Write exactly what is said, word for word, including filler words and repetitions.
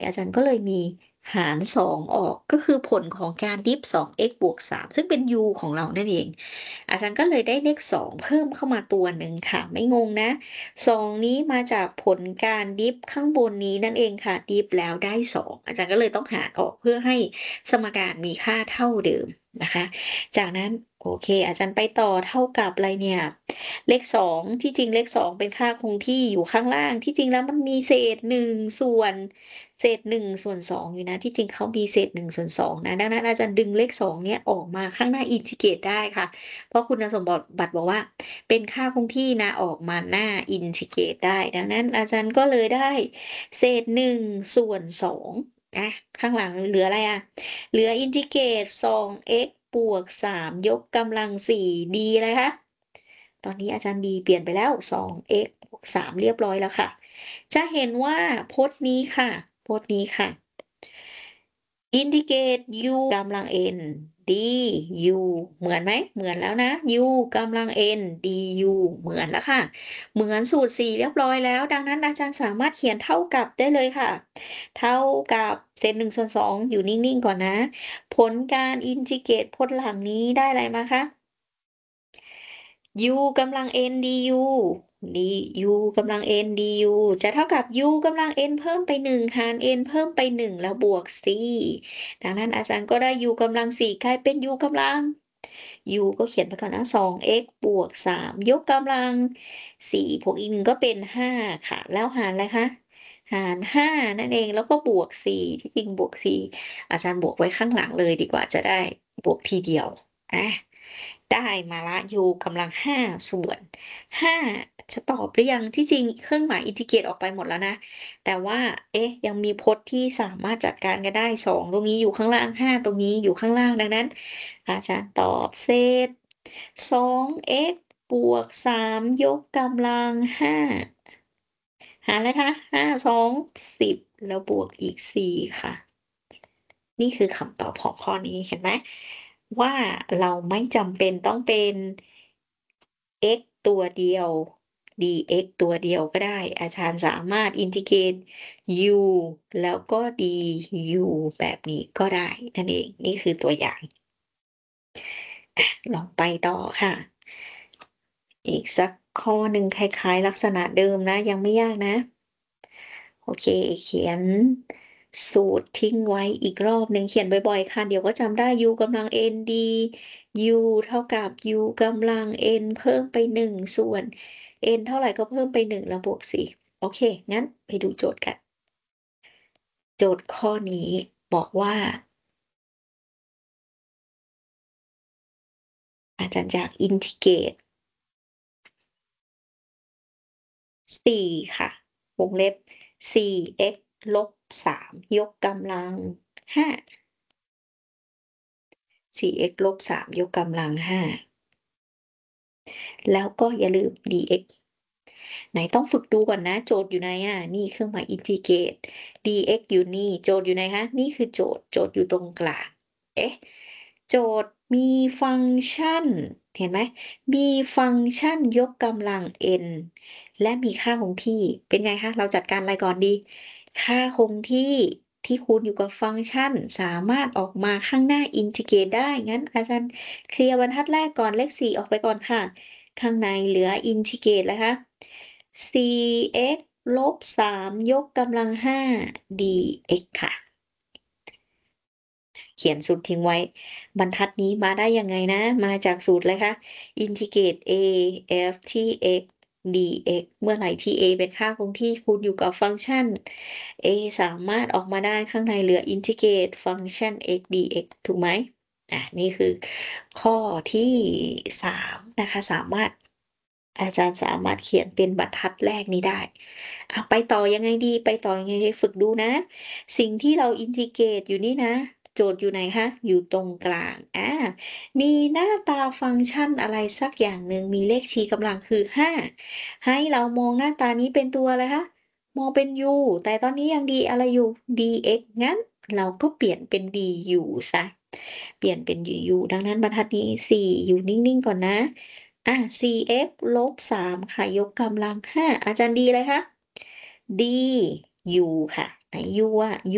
อาจารย์ก็เลยมีหาร สอง ออก ก็คือผลของการดิฟ สอง x บวก สาม ซึ่งเป็น u ของเรานั่นเอง อาจารย์ก็เลยได้เลข สอง เพิ่มเข้ามาตัวหนึ่งค่ะ ไม่งงนะ สอง นี้มาจากผลการดิฟข้างบนนี้นั่นเองค่ะ ดิฟแล้วได้ สอง อาจารย์ก็เลยต้องหารออกเพื่อให้สมการมีค่าเท่าเดิมนะคะ จากนั้น โอเค อาจารย์ไปต่อ เท่ากับอะไรเนี่ย เลข สอง ที่จริงเลข สอง เป็นค่าคงที่อยู่ข้างล่าง ที่จริงแล้วมันมีเศษ หนึ่ง ส่วน เศษ หนึ่ง ส่วน สอง อยู่นะ ที่จริงเขามีเศษ หนึ่ง ส่วน สอง นะ ดังนั้นอาจารย์ดึงเลข สอง เนี่ยออกมาข้างหน้าอินทิเกรตได้ค่ะ เพราะคุณสมบอด บัตรบอกว่า เป็นค่าคงที่นะ ออกมาหน้าอินทิเกรตได้ ดังนั้นอาจารย์ก็เลยได้เศษ หนึ่ง ส่วน สอง อา ข้างหลังเหลืออะไรอะ เหลืออินทิเกรต สอง x บวก สาม ยกกำลัง สี่ d อะไรคะ ตอนนี้อาจารย์ d เปลี่ยนไปแล้ว สอง x บวก สาม เรียบร้อยแล้วค่ะ จะเห็นว่าพจน์นี้ค่ะ พจน์นี้ค่ะ อินทิเกรต u กำลัง n du เหมือนไหม เหมือนแล้วนะ u กำลัง n du เหมือนแล้วค่ะ เหมือนสูตร สี่ เรียบร้อยแล้ว ดังนั้นอาจารย์สามารถเขียนเท่ากับได้เลยค่ะ เท่ากับเศษ หนึ่ง ส่วน สอง อยู่นิ่ง ๆ ก่อนนะ ผลการอินทิเกรตพจน์หลังนี้ได้อะไรมาคะ? u กำลัง n du du กำลัง n du จะเท่ากับ u กำลัง n เพิ่มไป หนึ่ง หาร n เพิ่มไป หนึ่ง แล้วบวก สี่ ดังนั้นอาจารย์ก็ได้ u กำลัง สี่ กลายเป็น u กำลัง u ก็เขียนไปก่อนนะ สอง x บวก สาม ยกกำลัง สี่ บวกอีก หนึ่ง ก็เป็น ห้า ค่ะ แล้วหารอะไรคะ หาร ห้า นั่นเอง แล้วก็บวก สี่ ที่จริงบวก สี่ อาจารย์บวกไว้ข้างหลังเลยดีกว่า จะได้บวกทีเดียว อา ได้มาแล้ว u กำลัง ห้า ส่วน ห้า จะตอบหรือยัง ที่จริงเครื่องหมายอินทิเกรตออกไปหมดแล้วนะ แต่ว่า เอ๊ะ ยังมีพจน์ที่สามารถจัดการกันได้ สอง ตรงนี้อยู่ข้างล่าง ห้า ตรงนี้อยู่ข้างล่าง ดังนั้นอาจารย์ตอบเศษ สอง x บวก สาม ยกกำลัง ห้า หารอะไรคะ ห้า สอง สิบ แล้วบวกอีก สี่ ค่ะ นี่คือคำตอบของข้อนี้ เห็นไหมว่าเราไม่จำเป็นต้องเป็น x ตัวเดียว dx ตัวเดียวก็ได้ อาจารย์สามารถอินทิเกรต u แล้วก็ du แบบนี้ก็ได้นั่นเอง นี่คือตัวอย่าง อะ ลองไปต่อค่ะ อีกสักข้อหนึ่งคล้าย ๆ ลักษณะเดิมนะ ยังไม่ยากนะ โอเค เขียนสูตรทิ้งไว้อีกรอบหนึ่ง เขียนบ่อย ๆ ค่ะ เดี๋ยวก็จำได้ u กำลัง n du เท่ากับ u กำลัง n เพิ่มไป หนึ่ง ส่วน n เท่าไรก็เพิ่มไป หนึ่ง แล้วบวก สี่ โอเค งั้นไปดูโจทย์กัน โจทย์ข้อนี้บอกว่า อาจารย์อยากอินทิเกรต สี่ ค่ะ วงเล็บ สี่ x ลบ สาม ยกกำลัง ห้า สี่ x ลบ สาม ยกกำลัง ห้า แล้วก็อย่าลืม dx ไหนต้องฝึกดูก่อนนะ โจทย์อยู่ไหนอะ นี่เครื่องหมายอินทิเกรต dx อยู่นี่ โจทย์อยู่ไหนคะ นี่คือโจทย์ โจทย์อยู่ตรงกลาง เอ๊ะ โจทย์มีฟังก์ชัน เห็นไหม มีฟังก์ชันยกกำลัง n และมีค่าคงที่ เป็นไงคะ เราจัดการอะไรก่อนดี ค่าคงที่ที่คูณอยู่กับฟังก์ชัน สามารถออกมาข้างหน้าอินทิเกรตได้ งั้นอาจารย์เคลียร์บรรทัดแรกก่อน เลข สี่ ออกไปก่อนค่ะ ข้างในเหลืออินทิเกรตอะไรคะ สี่ x ลบ สาม ยกกำลัง ห้า dx ค่ะ เขียนสูตรทิ้งไว้ บรรทัดนี้มาได้ยังไงนะ มาจากสูตรอะไรคะ อินทิเกรต a f ที่ x dx เมื่อไหร่ที่ a เป็นค่าคงที่คูณอยู่กับฟังก์ชัน a สามารถออกมาได้ ข้างในเหลืออินทิเกรตฟังก์ชัน x dx ถูกไหม อา นี่คือข้อที่ สาม นะคะ สามารถ อาจารย์สามารถเขียนเป็นบรรทัดแรกนี้ได้ อะ ไปต่อยังไงดี ไปต่อยังไงดี ฝึกดูนะ สิ่งที่เราอินทิเกรตอยู่นี่นะ โจทย์อยู่ไหนคะ อยู่ตรงกลาง อา มีหน้าตาฟังก์ชันอะไรสักอย่างหนึ่ง มีเลขชี้กำลังคือ ห้า ให้เรามองหน้าตานี้เป็นตัวอะไรคะ มองเป็น u แต่ตอนนี้ยัง d อะไรอยู่ dx งั้นเราก็เปลี่ยนเป็น du เสีย เปลี่ยนเป็น du ดังนั้นบรรทัดนี้ สี่ อยู่นิ่ง ๆ ก่อนนะ อา สี่ x ลบ สาม ค่ะ ยกกำลัง ห้า อาจารย์ d อะไรคะ du ค่ะ ไหน u อะ u